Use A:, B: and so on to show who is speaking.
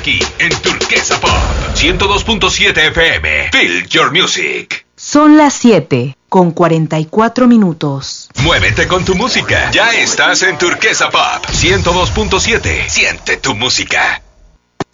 A: aquí en Turquesa Pop 102.7 FM. Feel your music.
B: Son las 7:44.
A: Muévete con tu música. Ya estás en Turquesa Pop 102.7. Siente tu música.